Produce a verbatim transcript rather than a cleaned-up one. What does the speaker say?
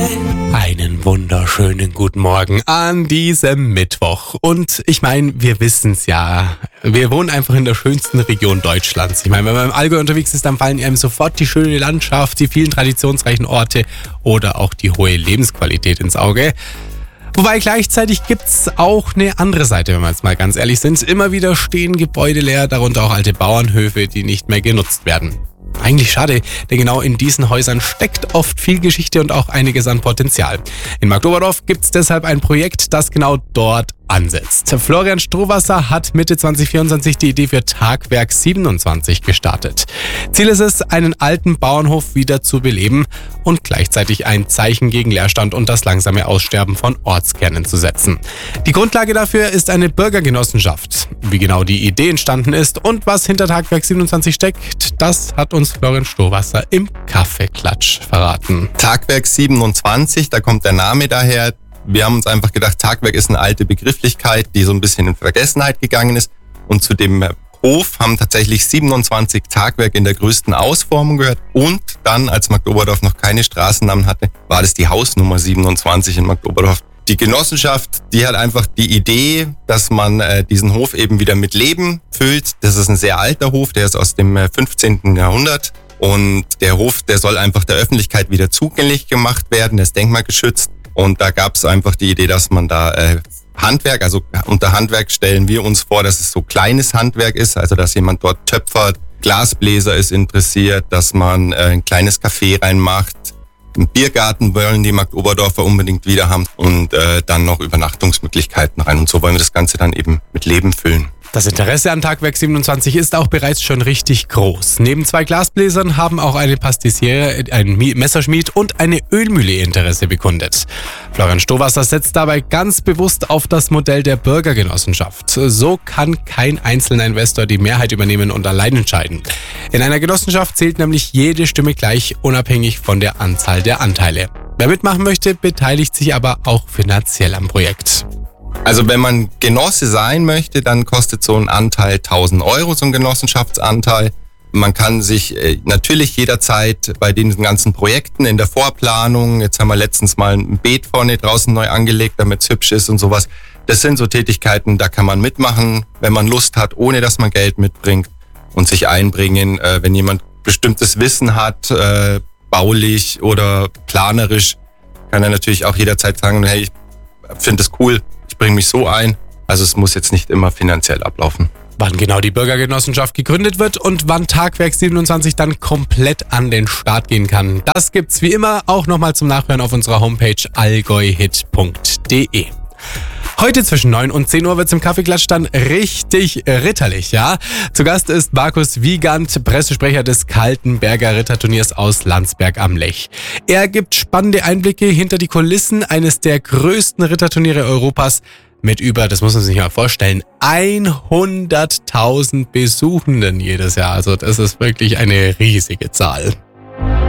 Einen wunderschönen guten Morgen an diesem Mittwoch. Und ich meine, wir wissen's ja, wir wohnen einfach in der schönsten Region Deutschlands. Ich meine, wenn man im Allgäu unterwegs ist, dann fallen einem sofort die schöne Landschaft, die vielen traditionsreichen Orte oder auch die hohe Lebensqualität ins Auge. Wobei gleichzeitig gibt's auch eine andere Seite, wenn wir jetzt mal ganz ehrlich sind. Immer wieder stehen Gebäude leer, darunter auch alte Bauernhöfe, die nicht mehr genutzt werden. Eigentlich schade, denn genau in diesen Häusern steckt oft viel Geschichte und auch einiges an Potenzial. In Marktoberdorf gibt's deshalb ein Projekt, das genau dort ansetzt. Florian Strohwasser hat Mitte zwanzig vierundzwanzig die Idee für Tagwerk siebenundzwanzig gestartet. Ziel ist es, einen alten Bauernhof wieder zu beleben und gleichzeitig ein Zeichen gegen Leerstand und das langsame Aussterben von Ortskernen zu setzen. Die Grundlage dafür ist eine Bürgergenossenschaft. Wie genau die Idee entstanden ist und was hinter Tagwerk siebenundzwanzig steckt, das hat uns Florian Strohwasser im Kaffeeklatsch verraten. Tagwerk siebenundzwanzig, da kommt der Name daher. Wir haben uns einfach gedacht, Tagwerk ist eine alte Begrifflichkeit, die so ein bisschen in Vergessenheit gegangen ist. Und zu dem Hof haben tatsächlich siebenundzwanzig Tagwerke in der größten Ausformung gehört. Und dann, als Marktoberdorf noch keine Straßennamen hatte, war das die Hausnummer siebenundzwanzig in Marktoberdorf. Die Genossenschaft, die hat einfach die Idee, dass man äh, diesen Hof eben wieder mit Leben füllt. Das ist ein sehr alter Hof, der ist aus dem äh, fünfzehnten Jahrhundert. Und der Hof, der soll einfach der Öffentlichkeit wieder zugänglich gemacht werden, der ist denkmalgeschützt. Und da gab es einfach die Idee, dass man da äh, Handwerk, also unter Handwerk stellen wir uns vor, dass es so kleines Handwerk ist, also dass jemand dort töpfert, Glasbläser ist interessiert, dass man äh, ein kleines Café reinmacht, einen Biergarten wollen die Marktoberdorfer unbedingt wieder haben und äh, dann noch Übernachtungsmöglichkeiten rein. Und so wollen wir das Ganze dann eben mit Leben füllen. Das Interesse an Tagwerk siebenundzwanzig ist auch bereits schon richtig groß. Neben zwei Glasbläsern haben auch eine Pastissiere, ein Messerschmied und eine Ölmühle Interesse bekundet. Florian Strohwasser setzt dabei ganz bewusst auf das Modell der Bürgergenossenschaft. So kann kein einzelner Investor die Mehrheit übernehmen und allein entscheiden. In einer Genossenschaft zählt nämlich jede Stimme gleich, unabhängig von der Anzahl der Anteile. Wer mitmachen möchte, beteiligt sich aber auch finanziell am Projekt. Also wenn man Genosse sein möchte, dann kostet so ein Anteil tausend Euro, so ein Genossenschaftsanteil. Man kann sich äh, natürlich jederzeit bei den ganzen Projekten in der Vorplanung, jetzt haben wir letztens mal ein Beet vorne draußen neu angelegt, damit es hübsch ist und sowas. Das sind so Tätigkeiten, da kann man mitmachen, wenn man Lust hat, ohne dass man Geld mitbringt und sich einbringen. Äh, wenn jemand bestimmtes Wissen hat, äh, baulich oder planerisch, kann er natürlich auch jederzeit sagen, hey, ich finde es cool, ich bringe mich so ein. Also es muss jetzt nicht immer finanziell ablaufen. Wann genau die Bürgergenossenschaft gegründet wird und wann Tagwerk siebenundzwanzig dann komplett an den Start gehen kann, das gibt's wie immer auch nochmal zum Nachhören auf unserer Homepage allgäuhit punkt de. Heute zwischen neun und zehn Uhr wird's im Kaffeeklatsch dann richtig ritterlich, ja? Zu Gast ist Markus Wiegand, Pressesprecher des Kaltenberger Ritterturniers aus Landsberg am Lech. Er gibt spannende Einblicke hinter die Kulissen eines der größten Ritterturniere Europas mit über, das muss man sich mal vorstellen, hunderttausend Besuchenden jedes Jahr. Also das ist wirklich eine riesige Zahl.